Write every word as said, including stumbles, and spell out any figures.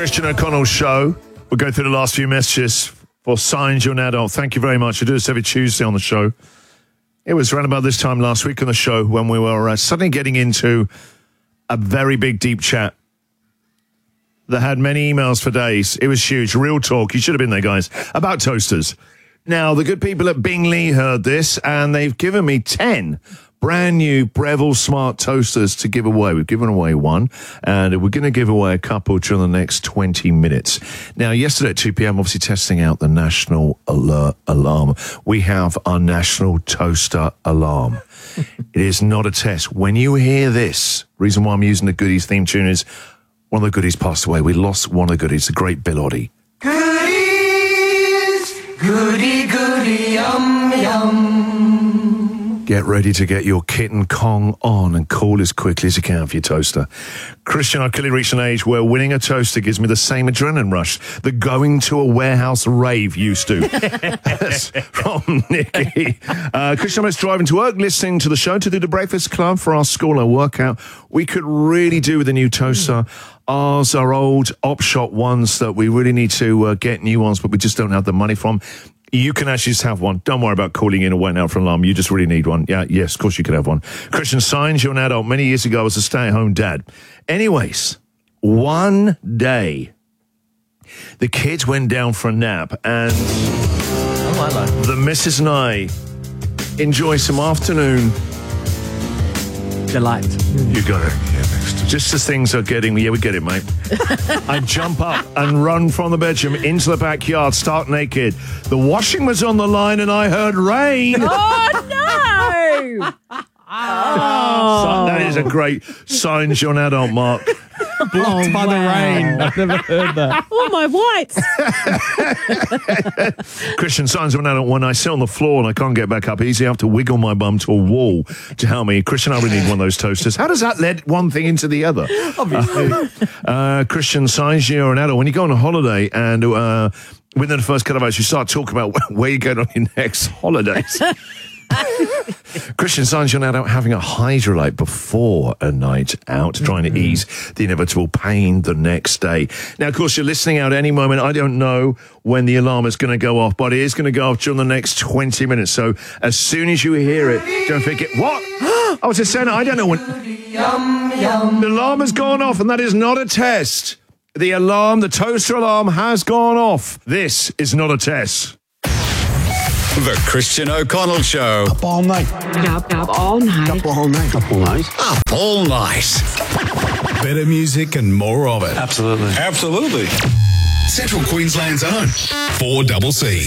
Christian O'Connell Show. We'll go through the last few messages for Signs You're an Adult. Thank you very much. I do this every Tuesday on the show. It was around about this time last week on the show when we were uh, suddenly getting into a very big, deep chat that had many emails for days. It was huge. Real talk. You should have been there, guys. About toasters. Now, the good people at Bingley heard this, and they've given me ten brand new Breville Smart Toasters to give away. We've given away one, and we're going to give away a couple during the next twenty minutes. Now, yesterday at two p.m., obviously testing out the national alert alarm. We have our national toaster alarm. It is not a test. When you hear this, reason why I'm using the Goodies theme tune is one of the Goodies passed away. We lost one of the Goodies, the great Bill Oddie. Goodies, goody, goody, yum, yum. Get ready to get your kitten Kong on and cool as quickly as you can for your toaster. Christian, I've clearly reached an age where winning a toaster gives me the same adrenaline rush that going to a warehouse rave used to. That's from Nikki. Uh, Christian, I was driving to work, listening to the show to do the Breakfast Club for our school and workout. We could really do with a new toaster. Ours are old op-shop ones that we really need to uh, get new ones, but we just don't have the money from. You can actually just have one. Don't worry about calling in or waiting out for an alarm. You just really need one. Yeah, yes, of course you could have one. Christian, Signs You're an Adult. Many years ago, I was a stay-at-home dad. Anyways, one day, the kids went down for a nap, and Oh, I like the missus and I enjoy some afternoon delight. You got it. Yeah, next. Just as things are getting, yeah, we get it, mate. I jump up and run from the bedroom into the backyard, stark naked. The washing was on the line and I heard rain. Oh, no! So that is a great Signs You're an Adult, Mark. Blocked by the rain. I've never heard that. Oh, my whites. Christian, Signs You're an Adult. When I sit on the floor and I can't get back up easy, I have to wiggle my bum to a wall to help me. Christian, I really need one of those toasters. How does that lead one thing into the other? Obviously. Uh, uh, Christian, Signs You're an Adult. When you go on a holiday and uh, within the first couple of hours, you start talking about where you're going on your next holidays. Christian, Signs You're an Adult having a hydrolyte before a night out, trying to ease the inevitable pain the next day. Now, of course, you're listening out any moment. I don't know when the alarm is going to go off, but it is going to go off during the next twenty minutes. So as soon as you hear it, don't forget, what? I was just saying, I don't know when. The alarm has gone off, and that is not a test. The alarm, the toaster alarm has gone off. This is not a test. The Christian O'Connell Show. Up all night. Up, up all night. Up all night. Up all night. Up all night. Better music and more of it. Absolutely. Absolutely. Central Queensland's own four C C.